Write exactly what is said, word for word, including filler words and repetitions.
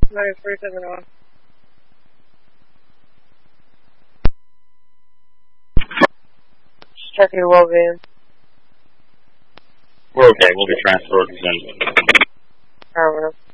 nine three seven one. Just checking your well-being. We're okay. We'll be transferred soon. Alright.